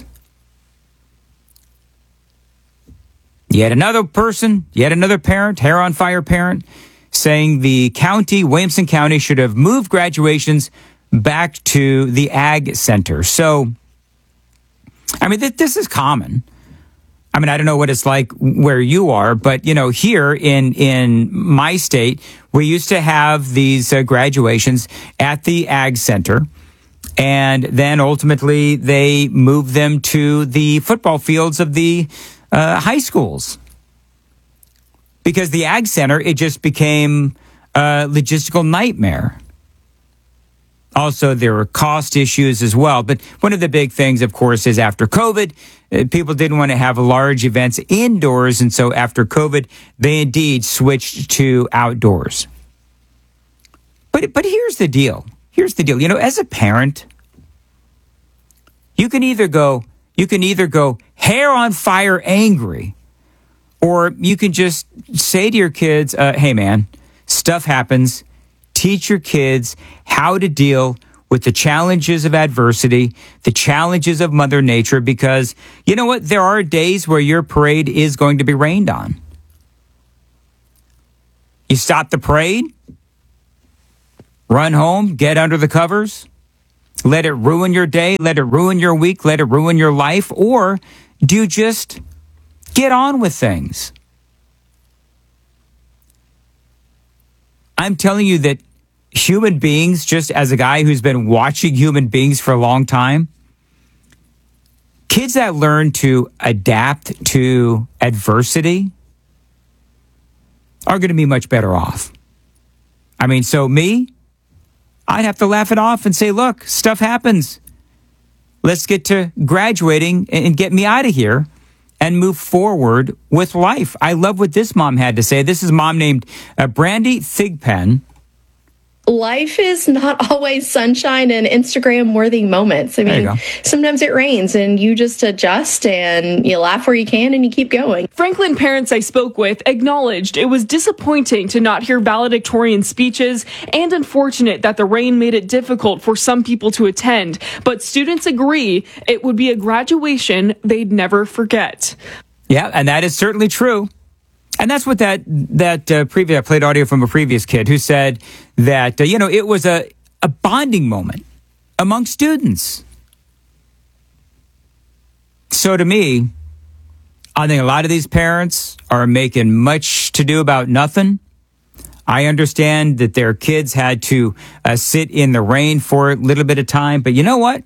Yet another person, yet another parent, hair on fire parent, saying the county, Williamson County, should have moved graduations back to the Ag Center. So, this is common. I don't know what it's like where you are, but, here in my state, we used to have these graduations at the Ag Center. And then ultimately they moved them to the football fields of the high schools. Because the Ag Center, it just became a logistical nightmare. Also, there were cost issues as well. But one of the big things, of course, is after COVID, people didn't want to have large events indoors. And so after COVID, they indeed switched to outdoors. But here's the deal. You know, as a parent, you can either go hair on fire angry, or you can just say to your kids, hey, man, stuff happens. Teach your kids how to deal with the challenges of adversity, the challenges of Mother Nature, because you know what? There are days where your parade is going to be rained on. You stop the parade, run home, get under the covers, let it ruin your day, let it ruin your week, let it ruin your life, or do you just get on with things? I'm telling you that human beings, just as a guy who's been watching human beings for a long time, kids that learn to adapt to adversity are going to be much better off. I mean, so me, I'd have to laugh it off and say, look, stuff happens. Let's get to graduating and get me out of here and move forward with life. I love what this mom had to say. This is a mom named Brandy Thigpen. Life is not always sunshine and Instagram-worthy moments. I mean, sometimes it rains and you just adjust and you laugh where you can and you keep going. Franklin parents I spoke with acknowledged it was disappointing to not hear valedictorian speeches and unfortunate that the rain made it difficult for some people to attend. But students agree it would be a graduation they'd never forget. Yeah, and that is certainly true. And that's what I played audio from a previous kid who said that, it was a bonding moment among students. So to me, I think a lot of these parents are making much to do about nothing. I understand that their kids had to sit in the rain for a little bit of time. But you know what?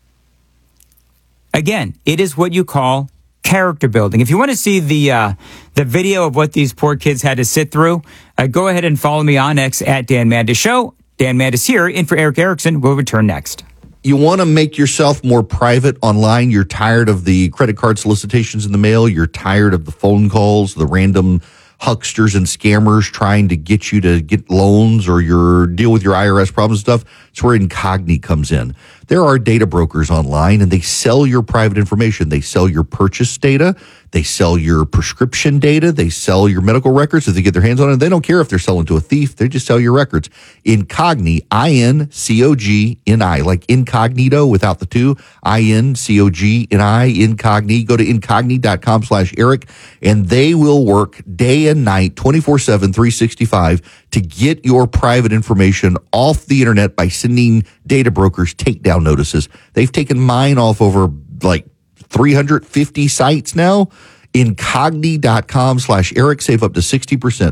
Again, it is what you call character building. If you want to see the video of what these poor kids had to sit through, go ahead and follow me on X at Dan Mandis Show. Dan Mandis here, in for Eric Erickson. We'll return next. You want to make yourself more private online. You're tired of the credit card solicitations in the mail. You're tired of the phone calls, the random hucksters and scammers trying to get you to get loans or deal with your IRS problems and stuff. It's where Incogni comes in. There are data brokers online and they sell your private information. They sell your purchase data. They sell your prescription data. They sell your medical records if they get their hands on it. They don't care if they're selling to a thief. They just sell your records. Incogni, I-N-C-O-G-N-I, like incognito without the two, I-N-C-O-G-N-I, Incogni. Go to incogni.com/Eric and they will work day and night, 24/7, 365 to get your private information off the internet by sending data brokers takedown notices. They've taken mine off over like 350 sites now. Incogni.com/Eric. Save up to 60%.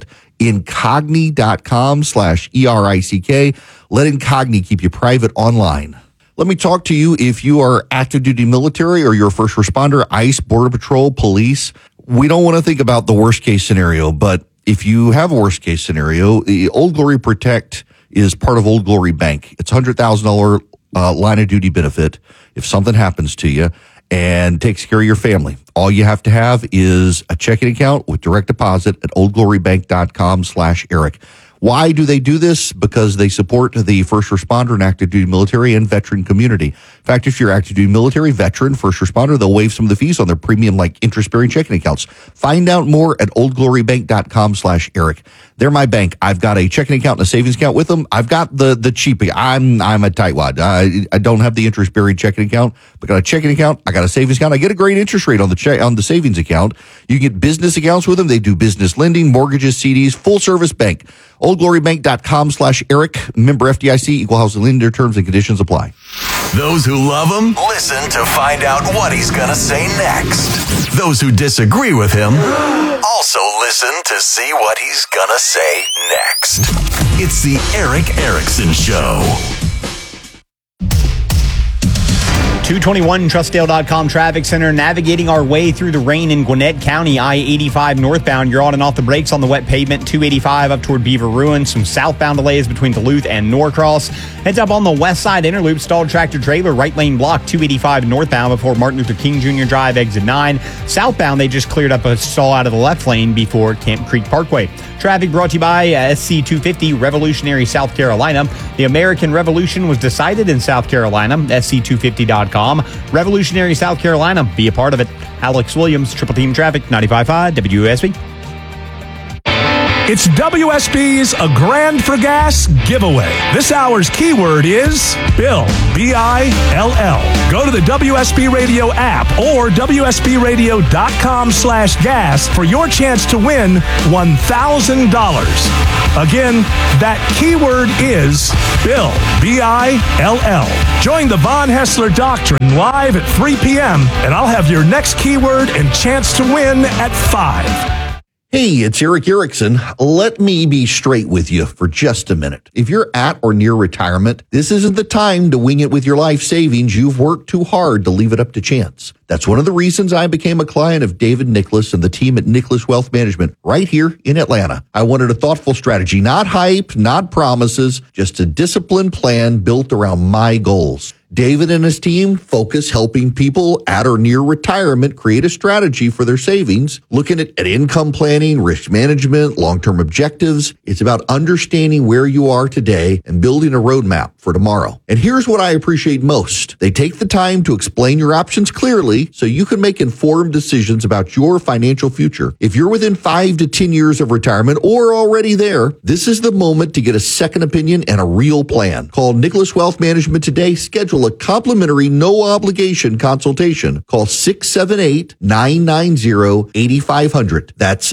Incogni.com/ERICK. Let Incogni keep you private online. Let me talk to you if you are active duty military or you're a first responder, ICE, Border Patrol, police. We don't want to think about the worst case scenario, but if you have a worst case scenario, the Old Glory Protect is part of Old Glory Bank. It's $100,000 line of duty benefit if something happens to you and takes care of your family. All you have to have is a checking account with direct deposit at oldglorybank.com/Eric. Why do they do this? Because they support the first responder and active duty military and veteran community. In fact, if you're active duty military, veteran, first responder, they'll waive some of the fees on their premium like interest-bearing checking accounts. Find out more at oldglorybank.com/Eric. They're my bank. I've got a checking account and a savings account with them. I've got the cheap. I'm a tightwad. I don't have the interest-bearing checking account, but got a checking account. I got a savings account. I get a great interest rate on the savings account. You get business accounts with them. They do business lending, mortgages, CDs, full service bank. oldglorybank.com/Eric. Member FDIC, equal housing lender, terms and conditions apply. Those who love him, listen to find out what he's going to say next. Those who disagree with him, also listen to see what he's going to say next. It's the Eric Erickson Show. 221 Trustdale.com traffic center, navigating our way through the rain in Gwinnett County, I-85 northbound. You're on and off the brakes on the wet pavement, 285 up toward Beaver Ruin. Some southbound delays between Duluth and Norcross. Heads up on the west side interloop, stalled tractor trailer, right lane block, 285 northbound before Martin Luther King Jr. Drive, exit 9. Southbound, they just cleared up a stall out of the left lane before Camp Creek Parkway. Traffic brought to you by SC250 Revolutionary, South Carolina. The American Revolution was decided in South Carolina. SC250.com. Revolutionary, South Carolina. Be a part of it. Alex Williams, Triple Team Traffic, 95.5 WSB. It's WSB's A Grand for Gas giveaway. This hour's keyword is Bill, B-I-L-L. Go to the WSB Radio app or WSBradio.com/gas for your chance to win $1,000. Again, that keyword is Bill, B-I-L-L. Join the Von Haessler Doctrine live at 3 p.m. and I'll have your next keyword and chance to win at 5. Hey, it's Eric Erickson. Let me be straight with you for just a minute. If you're at or near retirement, this isn't the time to wing it with your life savings. You've worked too hard to leave it up to chance. That's one of the reasons I became a client of David Nicholas and the team at Nicholas Wealth Management right here in Atlanta. I wanted a thoughtful strategy, not hype, not promises, just a disciplined plan built around my goals. David and his team focus helping people at or near retirement create a strategy for their savings, looking at income planning, risk management, long-term objectives. It's about understanding where you are today and building a roadmap for tomorrow. And here's what I appreciate most. They take the time to explain your options clearly so you can make informed decisions about your financial future. If you're within 5 to 10 years of retirement or already there, this is the moment to get a second opinion and a real plan. Call Nicholas Wealth Management today. Schedule a complimentary, no-obligation consultation. Call 678-990-8500. That's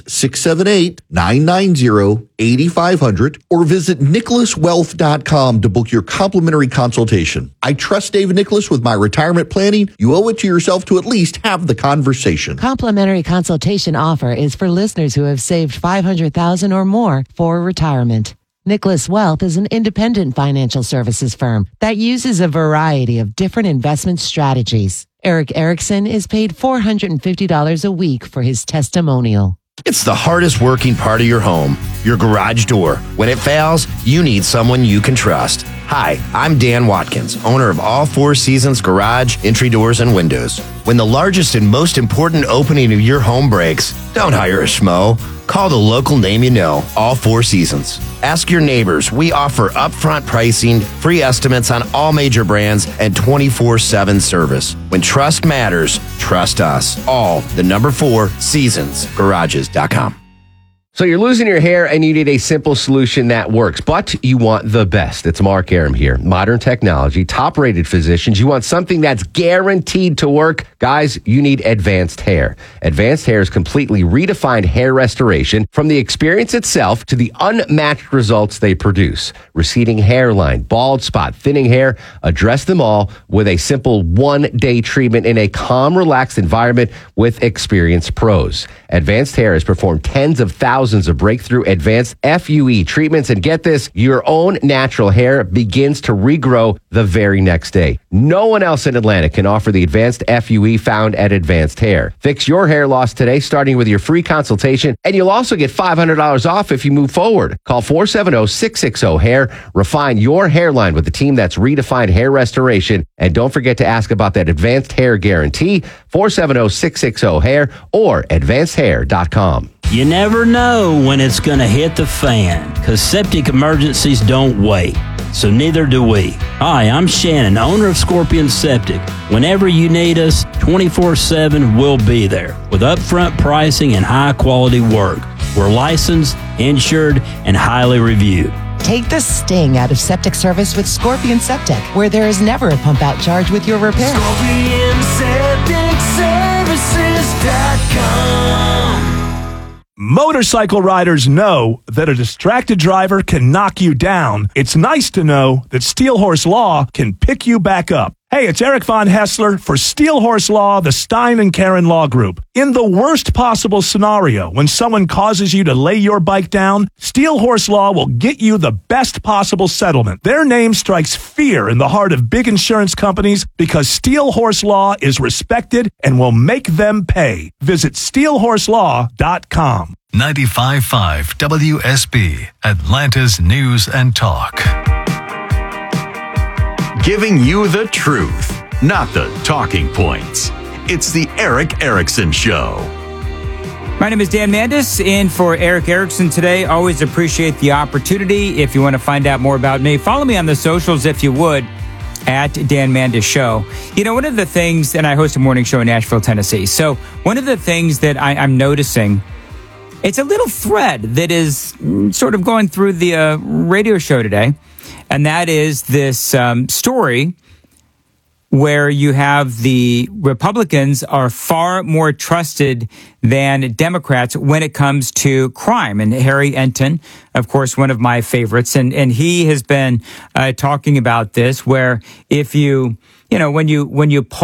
678-990-8500. Or visit nicholaswealth.com to book your complimentary consultation. I trust David Nicholas with my retirement planning. You owe it to yourself to at least have the conversation. Complimentary consultation offer is for listeners who have saved $500,000 or more for retirement. Nicholas Wealth is an independent financial services firm that uses a variety of different investment strategies. Eric Erickson is paid $450 a week for his testimonial. It's the hardest working part of your home, your garage door. When it fails, you need someone you can trust. Hi, I'm Dan Watkins, owner of All Four Seasons Garage, Entry Doors, and Windows. When the largest and most important opening of your home breaks, don't hire a schmo. Call the local name you know, All Four Seasons. Ask your neighbors. We offer upfront pricing, free estimates on all major brands, and 24/7 service. When trust matters, trust us. All the number 4 seasonsgarages.com. So you're losing your hair and you need a simple solution that works, but you want the best. It's Mark Arum here. Modern technology, top-rated physicians. You want something that's guaranteed to work. Guys, you need Advanced Hair. Advanced Hair's completely redefined hair restoration, from the experience itself to the unmatched results they produce. Receding hairline, bald spot, thinning hair, address them all with a simple one-day treatment in a calm, relaxed environment with experienced pros. Advanced Hair has performed tens of thousands of breakthrough advanced FUE treatments, and get this, your own natural hair begins to regrow the very next day. No one else in Atlanta can offer the advanced FUE found at Advanced Hair. Fix your hair loss today, starting with your free consultation, and you'll also get $500 off if you move forward. Call 470-660-HAIR. Refine your hairline with the team that's redefined hair restoration, and don't forget to ask about that Advanced Hair Guarantee, 470-660-HAIR or advancedhair.com. You never know when it's going to hit the fan, because septic emergencies don't wait. So neither do we. Hi, I'm Shannon, owner of Scorpion Septic. Whenever you need us, 24/7, we'll be there with upfront pricing and high-quality work. We're licensed, insured, and highly reviewed. Take the sting out of septic service with Scorpion Septic, where there is never a pump-out charge with your repair. ScorpionSepticServices.com. Motorcycle riders know that a distracted driver can knock you down. It's nice to know that Steel Horse Law can pick you back up. Hey, it's Eric Von Hessler for Steel Horse Law, the Stein and Karen Law Group. In the worst possible scenario, when someone causes you to lay your bike down, Steel Horse Law will get you the best possible settlement. Their name strikes fear in the heart of big insurance companies because Steel Horse Law is respected and will make them pay. Visit steelhorselaw.com. 95.5 WSB, Atlanta's News and Talk. Giving you the truth, not the talking points. It's the Eric Erickson Show. My name is Dan Mandis, in for Eric Erickson today. Always appreciate the opportunity. If you want to find out more about me, follow me on the socials if you would, at Dan Mandis Show. You know, one of the things, and I host a morning show in Nashville, Tennessee. So one of the things that I'm noticing, it's a little thread that is sort of going through the radio show today. And that is this story where you have the Republicans are far more trusted than Democrats when it comes to crime. And Harry Enton, of course, one of my favorites, and he has been talking about this, where if when you poll